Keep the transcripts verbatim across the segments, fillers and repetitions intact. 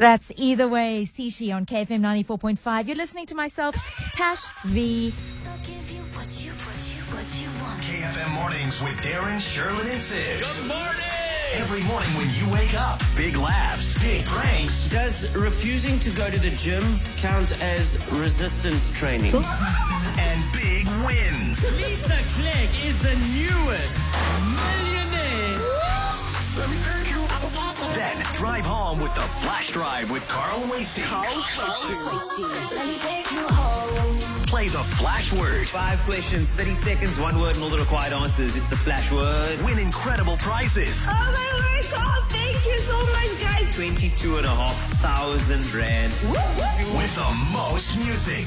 That's Either Way, Sishi on K F M ninety-four point five. You're listening to myself, Tash V. K F M Mornings with Darren, Sherlyn, and Sid. Good morning! Every morning when you wake up, big laughs, big pranks. Does refusing to go to the gym count as resistance training? And big wins. Lisa Clegg is the newest millionaire. Let me take you out of water. Then drive home with the Flash Drive with Carl Wasey. Let me take you home. Play the Flash Word. Five questions, thirty seconds, one word, and all the required answers. It's the Flash Word. Win incredible prizes. Oh my word, God, thank you so much, guys. Twenty-two and a half thousand rand. With the most music.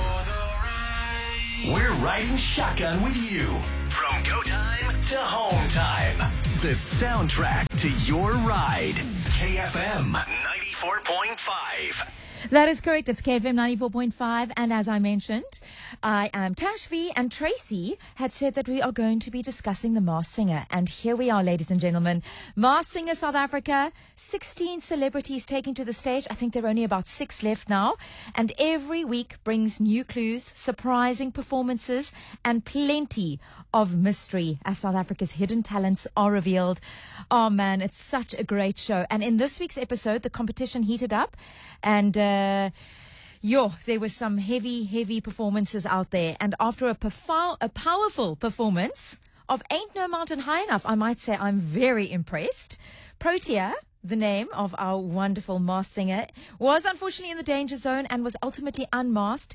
We're riding shotgun with you. From go time to home time. The soundtrack to your ride. K F M ninety-four point five. That is correct. It's K F M ninety-four point five. And as I mentioned, I am Tash V, and Tracy had said that we are going to be discussing The Masked Singer. And here we are, ladies and gentlemen. Masked Singer South Africa, sixteen celebrities taking to the stage. I think there are only about six left now. And every week brings new clues, surprising performances, and plenty of mystery as South Africa's hidden talents are revealed. Oh man, it's such a great show. And in this week's episode, the competition heated up, and uh, yo, there were some heavy, heavy performances out there. And after a, perfo- a powerful performance of Ain't No Mountain High Enough, I might say I'm very impressed. Protea, the name of our wonderful masked singer, was unfortunately in the danger zone and was ultimately unmasked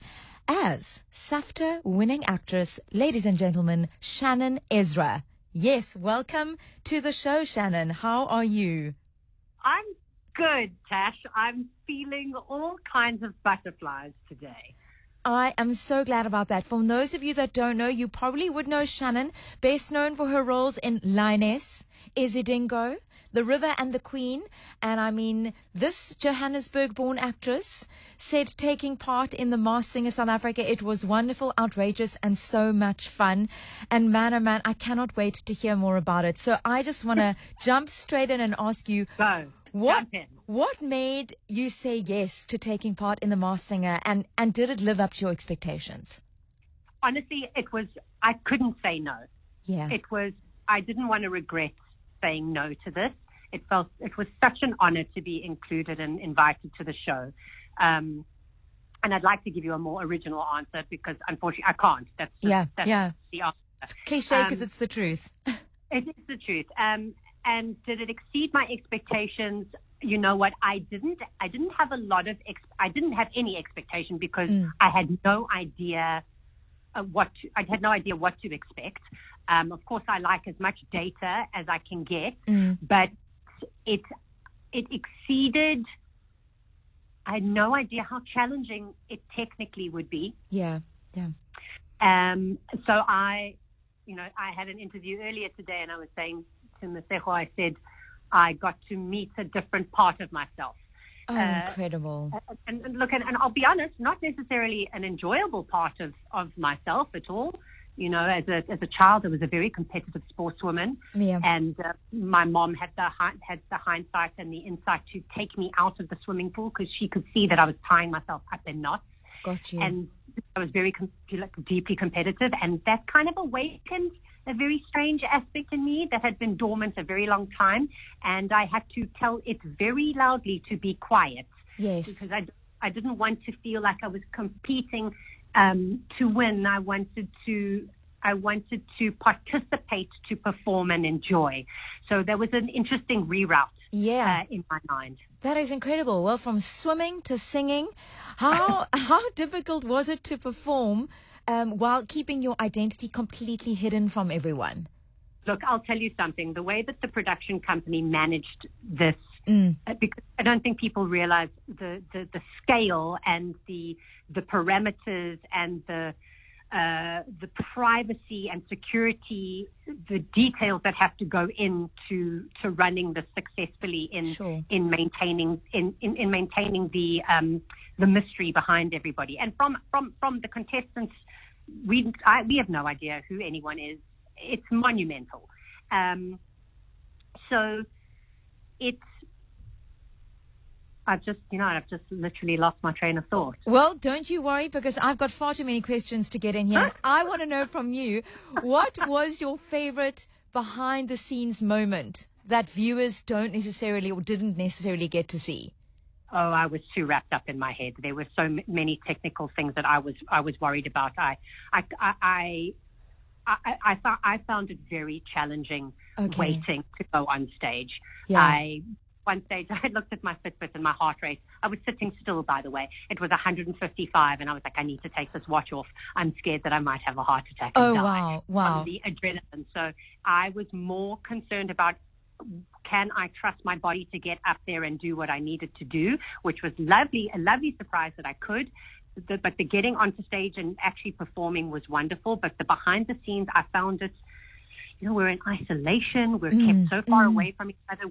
as SAFTA winning actress, ladies and gentlemen, Shannon Ezra. Yes, welcome to the show, Shannon. How are you? I'm good, Tash. I'm feeling all kinds of butterflies today. I am so glad about that. For those of you that don't know, you probably would know Shannon, best known for her roles in Lioness, Izidingo, The River and the Queen. And I mean, this Johannesburg-born actress said taking part in The Masked Singer South Africa, it was wonderful, outrageous, and so much fun. And man, oh man, I cannot wait to hear more about it. So I just want to jump straight in and ask you, Go. what Jump in. what made you say yes to taking part in The Masked Singer, and, and did it live up to your expectations? Honestly, it was, I couldn't say no. Yeah. It was, I didn't want to regret saying no to this. It felt, it was such an honor to be included and invited to the show. Um, and I'd like to give you a more original answer because unfortunately I can't. That's just, Yeah, that's yeah. the answer. It's cliche because Um, it's the truth. It is the truth. Um, and did it exceed my expectations? You know what? I didn't. I didn't have a lot of. Ex- I didn't have any expectation because Mm. I had no idea uh, what. To, I had no idea what to expect. Um, of course, I like as much data as I can get, Mm. but it it exceeded. I had no idea how challenging it technically would be. Yeah, yeah. Um, so I, you know, I had an interview earlier today, and I was saying to Masego, I said, I got to meet a different part of myself. Oh, Uh, incredible. And, and look, and, and I'll be honest, not necessarily an enjoyable part of, of myself at all. You know, as a as a child, I was a very competitive sportswoman, Yeah. and uh, my mom had the hi- had the hindsight and the insight to take me out of the swimming pool because she could see that I was tying myself up in knots. Got you. And I was very com- like, deeply competitive, and that kind of awakened a very strange aspect in me that had been dormant a very long time, and I had to tell it very loudly to be quiet Yes. because I, I didn't want to feel like I was competing um, to win. I wanted to I wanted to participate, to perform and enjoy. So there was an interesting reroute Yeah. uh, in my mind. That is incredible. Well, from swimming to singing, how how difficult was it to perform um, while keeping your identity completely hidden from everyone? Look, I'll tell you something. The way that the production company managed this, Mm. uh, because I don't think people realize the, the, the scale and the the parameters and the uh, the privacy and security, the details that have to go into to running this successfully in Sure. in maintaining in, in, in maintaining the um, the mystery behind everybody. And from from, from the contestants, we I, we have no idea who anyone is. It's monumental. Um, so it's I just, you know, I've just literally lost my train of thought. Well, don't you worry, because I've got far too many questions to get in here. I want to know from you, what was your favorite behind-the-scenes moment that viewers don't necessarily or didn't necessarily get to see? Oh, I was too wrapped up in my head. There were so m- many technical things that I was I was worried about. I I I I, I, I, found, I found it very challenging Okay. waiting to go on stage. Yeah. I one stage I looked at my Fitbit and my heart rate. I was sitting still, by the way. It was one hundred fifty-five, and I was like, I need to take this watch off. I'm scared that I might have a heart attack. And Oh, die wow, wow. From the adrenaline. So I was more concerned about, can I trust my body to get up there and do what I needed to do, which was lovely, a lovely surprise that I could. The, but the getting onto stage and actually performing was wonderful. But the behind the scenes, I found it, you know, we're in isolation. We're Mm, kept so far mm. away from each other.